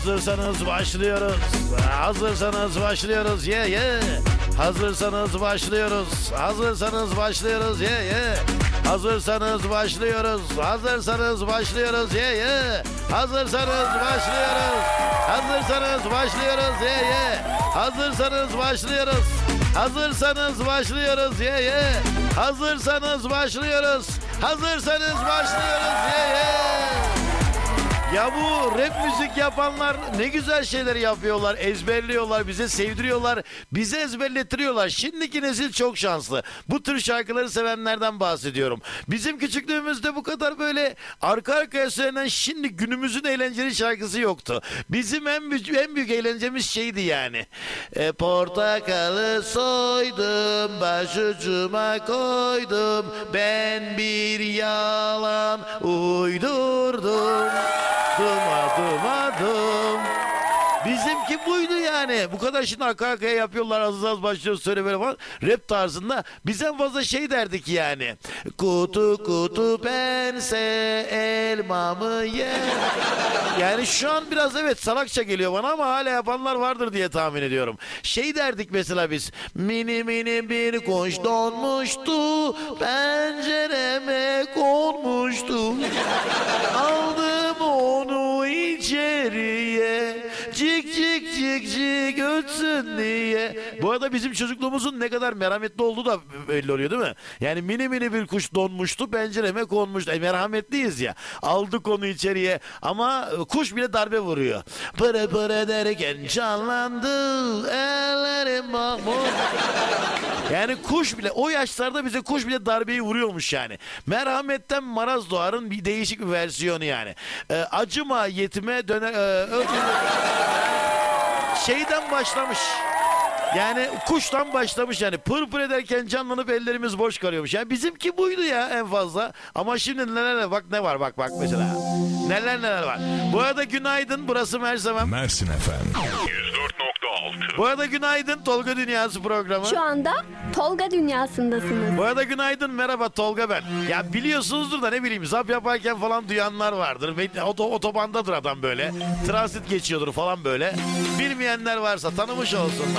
Hazırsanız başlıyoruz. Hazırsanız başlıyoruz. Ye ye. Hazırsanız başlıyoruz. Hazırsanız başlıyoruz. Ye ye. Hazırsanız başlıyoruz. Hazırsanız başlıyoruz. Ye ye. Hazırsanız başlıyoruz. Hazırsanız başlıyoruz. Ye ye. Hazırsanız başlıyoruz. Hazırsanız başlıyoruz. Ye ye. Hazırsanız başlıyoruz. Hazırsanız başlıyoruz. Ye ye. Ya bu rap müzik yapanlar ne güzel şeyler yapıyorlar, ezberliyorlar, bize sevdiriyorlar, bize ezberlettiriyorlar. Şimdiki nesil çok şanslı. Bu tür şarkıları sevenlerden bahsediyorum. Bizim küçüklüğümüzde bu kadar böyle arka arkaya söylenen şimdi günümüzün eğlenceli şarkısı yoktu. Bizim en büyük eğlencemiz şeydi yani. Portakalı soydum, başucuma koydum, ben bir yalan uydurdum. Dumadım. Bizimki buydu yani. Bu kadar şimdi arka arkaya yapıyorlar. Az başlıyor söyle böyle falan. Rap tarzında. Biz en fazla şey derdik yani. Kutu kutu pense elmamı ye. Yani şu an biraz evet salakça geliyor bana ama hala yapanlar vardır diye tahmin ediyorum. Şey derdik mesela biz. Mini mini bir kuş donmuştu. Pencereme konmuştu. Aldım onu içeriye. Cik cik cik cik ötsün diye. Bu arada bizim çocukluğumuzun ne kadar merhametli olduğu da belli oluyor değil mi? Yani mini mini bir kuş donmuştu, pencereme konmuştu. Merhametliyiz ya. Aldık onu içeriye ama kuş bile darbe vuruyor. Pırı pırı derken canlandı ellerim mahmut. Yani kuş bile o yaşlarda bize kuş bile darbeyi vuruyormuş yani. Merhametten maraz doğarın bir değişik bir versiyonu yani. Acıma yetime döner şeyden başlamış. Yani kuştan başlamış yani. Pır pır ederken canlanıp ellerimiz boş kalıyormuş. Yani bizimki buydu ya en fazla. Ama şimdi neler bak ne var bak mesela. Neler var. Bu arada günaydın, burası Mersin. Mersin efendim. 104.6. Bu arada günaydın, Tolga Dünyası programı. Şu anda Tolga Dünyası'ndasınız. Bu arada günaydın, merhaba Tolga ben. Ya biliyorsunuzdur da ne bileyim zap yaparken falan duyanlar vardır. Otobandadır adam böyle. Transit geçiyordur falan böyle. Bilmeyenler varsa tanımış olsunlar.